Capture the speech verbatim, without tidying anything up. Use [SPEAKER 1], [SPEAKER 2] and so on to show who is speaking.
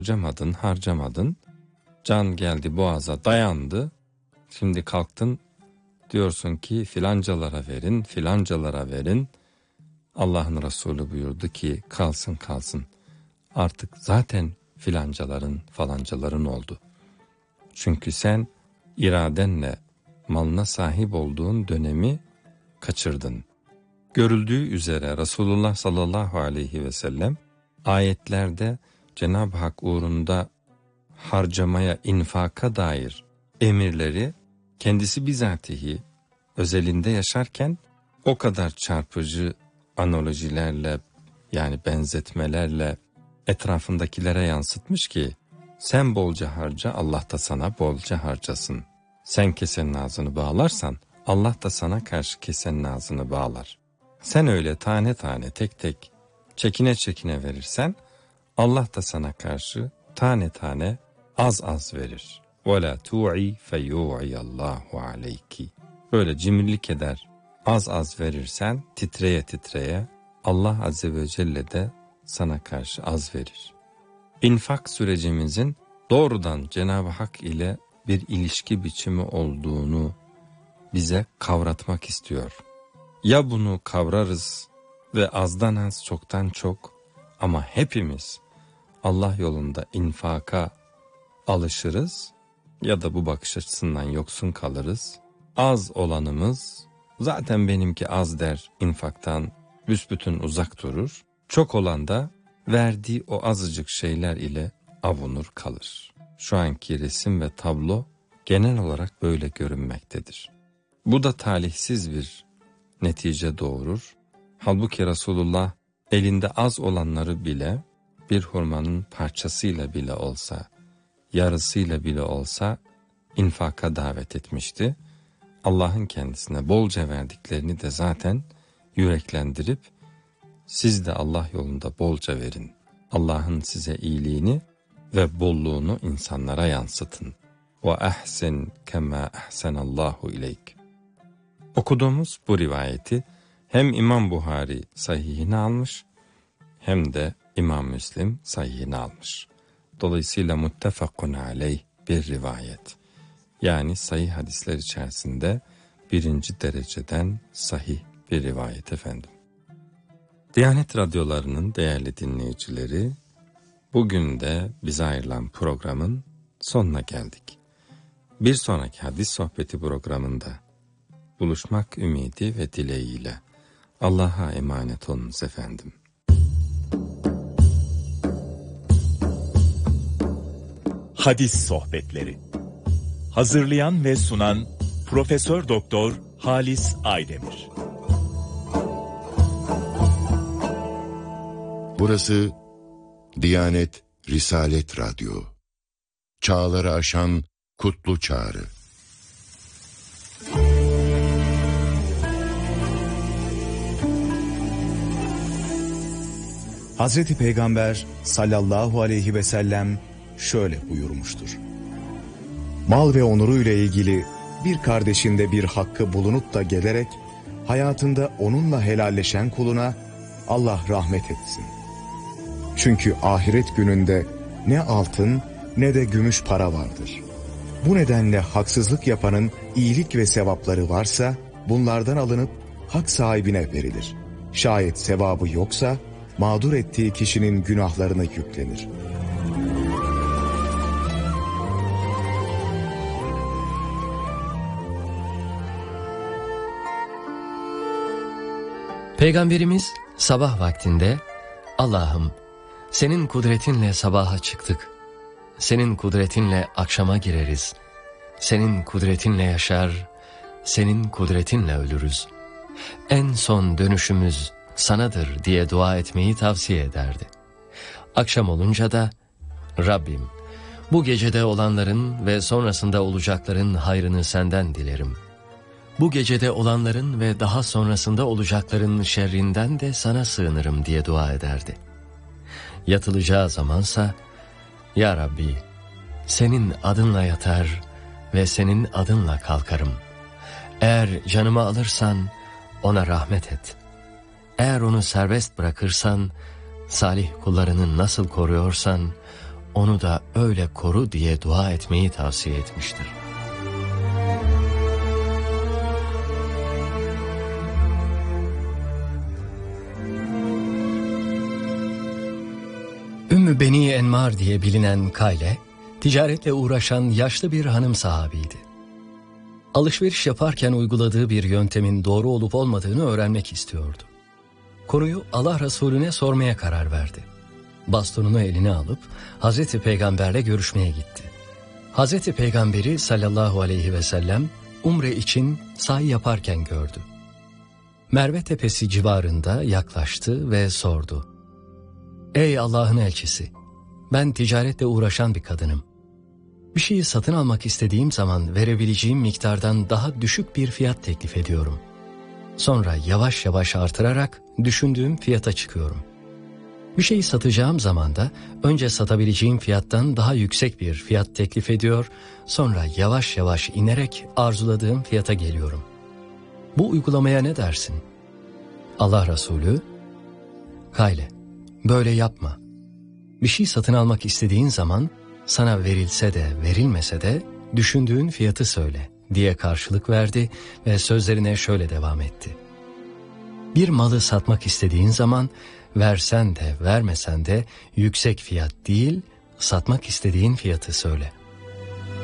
[SPEAKER 1] harcamadın, harcamadın. Can geldi boğaza dayandı. Şimdi kalktın diyorsun ki filancalara verin, filancalara verin. Allah'ın Resulü buyurdu ki kalsın kalsın. Artık zaten filancaların falancaların oldu. Çünkü sen iradenle malına sahip olduğun dönemi kaçırdın. Görüldüğü üzere Resulullah sallallahu aleyhi ve sellem ayetlerde Cenab-ı Hak uğrunda harcamaya, infaka dair emirleri kendisi bizatihi özelinde yaşarken o kadar çarpıcı analojilerle, yani benzetmelerle etrafındakilere yansıtmış ki sen bolca harca, Allah da sana bolca harcasın. Sen kesenin ağzını bağlarsan Allah da sana karşı kesenin ağzını bağlar. Sen öyle tane tane tek tek çekine çekine verirsen Allah da sana karşı tane tane az az verir. وَلَا تُوعِي فَيُوعِيَ اللّٰهُ عَلَيْكِ. Böyle cimrilik eder, az az verirsen titreye titreye Allah Azze ve Celle de sana karşı az verir. İnfak sürecimizin doğrudan Cenab-ı Hak ile bir ilişki biçimi olduğunu bize kavratmak istiyor. Ya bunu kavrarız ve azdan az çoktan çok ama hepimiz Allah yolunda infaka alışırız ya da bu bakış açısından yoksun kalırız. Az olanımız zaten benimki az der, infaktan büsbütün uzak durur. Çok olan da verdiği o azıcık şeyler ile avunur kalır. Şu anki resim ve tablo genel olarak böyle görünmektedir. Bu da talihsiz bir netice doğurur. Halbuki Resulullah elinde az olanları bile bir hurmanın parçasıyla bile olsa, yarısıyla bile olsa infaka davet etmişti. Allah'ın kendisine bolca verdiklerini de zaten yüreklendirip siz de Allah yolunda bolca verin. Allah'ın size iyiliğini ve bolluğunu insanlara yansıtın. Ve ahsin kema ahsenallahu ileyk. Okuduğumuz bu rivayeti hem İmam Buhari sahihine almış hem de İmam Müslim sahihine almış. Dolayısıyla muttefakun aleyh bir rivayet. Yani sahih hadisler içerisinde birinci dereceden sahih bir rivayet efendim. Diyanet radyolarının değerli dinleyicileri, bugün de bize ayrılan programın sonuna geldik. Bir sonraki hadis sohbeti programında buluşmak ümidi ve dileğiyle Allah'a emanet olunuz efendim.
[SPEAKER 2] Hadis sohbetleri. Hazırlayan ve sunan Profesör Doktor Halis Aydemir.
[SPEAKER 3] Burası Diyanet Risalet Radyo. Çağları aşan kutlu çağrı.
[SPEAKER 4] Hazreti Peygamber sallallahu aleyhi ve sellem şöyle buyurmuştur. Mal ve onuruyla ilgili bir kardeşinde bir hakkı bulunup da gelerek hayatında onunla helalleşen kuluna Allah rahmet etsin. Çünkü ahiret gününde ne altın ne de gümüş para vardır. Bu nedenle haksızlık yapanın iyilik ve sevapları varsa bunlardan alınıp hak sahibine verilir. Şayet sevabı yoksa mağdur ettiği kişinin günahlarına yüklenir.
[SPEAKER 5] Peygamberimiz sabah vaktinde Allah'ım senin kudretinle sabaha çıktık, senin kudretinle akşama gireriz, senin kudretinle yaşar, senin kudretinle ölürüz. En son dönüşümüz sanadır diye dua etmeyi tavsiye ederdi. Akşam olunca da Rabbim bu gecede olanların ve sonrasında olacakların hayrını senden dilerim. Bu gecede olanların ve daha sonrasında olacakların şerrinden de sana sığınırım diye dua ederdi. Yatılacağı zamansa Ya Rabbi senin adınla yatar ve senin adınla kalkarım. Eğer canımı alırsan ona rahmet et. Eğer onu serbest bırakırsan salih kullarını nasıl koruyorsan onu da öyle koru diye dua etmeyi tavsiye etmiştir. Ümmü Beni Enmar diye bilinen Kayle, ticaretle uğraşan yaşlı bir hanım sahabiydi. Alışveriş yaparken uyguladığı bir yöntemin doğru olup olmadığını öğrenmek istiyordu. Konuyu Allah Resulüne sormaya karar verdi. Bastonunu eline alıp Hazreti Peygamberle görüşmeye gitti. Hazreti Peygamberi sallallahu aleyhi ve sellem umre için sa'i yaparken gördü. Merve Tepesi civarında yaklaştı ve sordu. Ey Allah'ın elçisi, ben ticaretle uğraşan bir kadınım. Bir şeyi satın almak istediğim zaman verebileceğim miktardan daha düşük bir fiyat teklif ediyorum. Sonra yavaş yavaş artırarak düşündüğüm fiyata çıkıyorum. Bir şeyi satacağım zaman da önce satabileceğim fiyattan daha yüksek bir fiyat teklif ediyor, sonra yavaş yavaş inerek arzuladığım fiyata geliyorum. Bu uygulamaya ne dersin? Allah Resulü, Kayle, böyle yapma. Bir şey satın almak istediğin zaman sana verilse de verilmese de düşündüğün fiyatı söyle diye karşılık verdi ve sözlerine şöyle devam etti. Bir malı satmak istediğin zaman versen de vermesen de yüksek fiyat değil, satmak istediğin fiyatı söyle.